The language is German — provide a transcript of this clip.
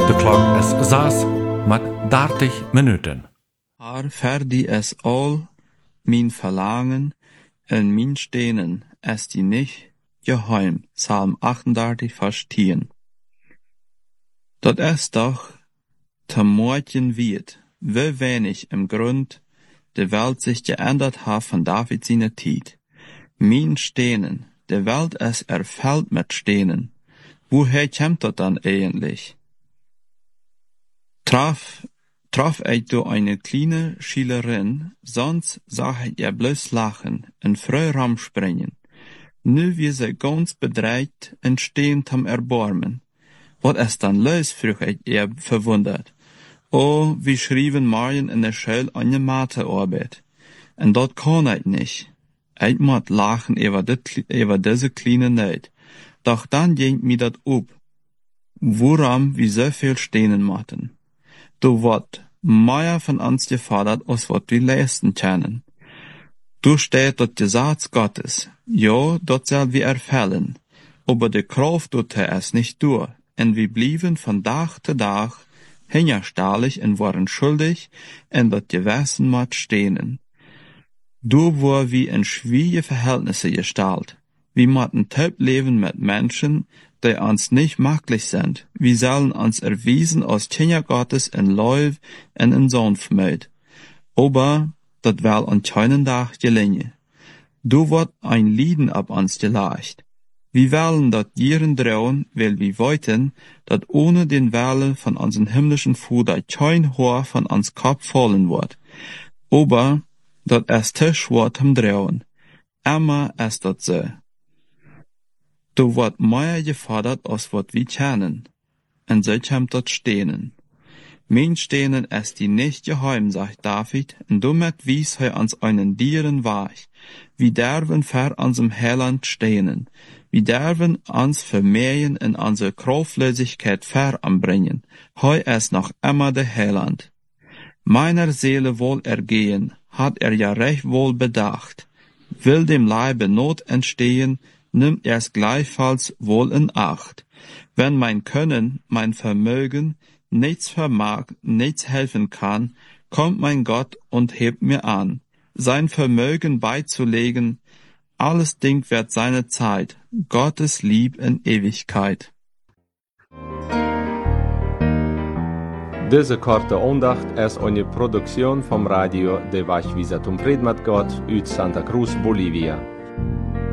De klok is 6 met 30 minuten. Haar ferdi es all min verlangen en min stenen es die nicht geheim. Psalm 38, Vers 10. Dat es doch te morgen wird, wie wenig im Grund de Welt sich geändert hat von David seine Tijd. Min stenen, de Welt es erfällt mit Stenen. Woher kommt dat dann eigentlich? Traf ich do eine kleine Schülerin, sonst sah ich ihr bloß lachen, en Freuram springen. Nu wie sie ganz bedreigt en stehend am Erbarmen. Wat es dann los, frug ich ihr verwundert. Oh, wie schrieben Marien in der Schule eine Mathearbeit. En dat kann ich nicht. Ich moet lachen über diese kleine Neid. Doch dann ging mir dat op. Woran wir so viel stehen machten. Du wat mehr von uns gefordert, als wat wir leisten können. Du steht dort der Satz Gottes. Ja, dort soll wir erfällen. Aber die Kraft tut es nicht durch. Und wir blieben von Tag zu Tag hingerstahlig und waren schuldig, und dort Gewissen macht stehen. Du war wie in schwierige Verhältnisse gestaltet. Wir machten taub leben mit Menschen, die uns nicht möglich sind. Wir sollen uns erwiesen als Kinder Gottes in Leuv und in Sanftmut. Aber dat will an keinen Tag gelingen. Du wird ein Lieden ab uns gelegt. Wir wollen dat Jieren trauen, weil wir wollten, dat ohne den Willen von unseren himmlischen Vater kein Haar von uns Kopf fallen wird. Aber dat es Tisch wird am Trauen. Immer ist dat so. Du wird mehr gefordert, als wat wir kennen. Und so kommt dat Stehnen. Mein Stehnen ist die nicht geheim, sagt David, und damit wies er uns einen Dieren Weg. Wir dürfen vor unserem Heiland stehnen. Wir dürfen uns vermehren in unsere Kraftlosigkeit voranbringen. Heu ist noch immer der Heiland. Meiner Seele Wohlergehen hat ja recht wohl bedacht. Will dem Leibe Not entstehen, nimmt er's gleichfalls wohl in Acht. Wenn mein Können, mein Vermögen nichts vermag, nichts helfen kann, kommt mein Gott und hebt mir an, sein Vermögen beizulegen. Alles Ding wird seine Zeit, Gottes Lieb in Ewigkeit. Deze korte aandacht is eine Produktion vom Radio de Wachwieser zum Friedmat Gott uit Santa Cruz, Bolivia.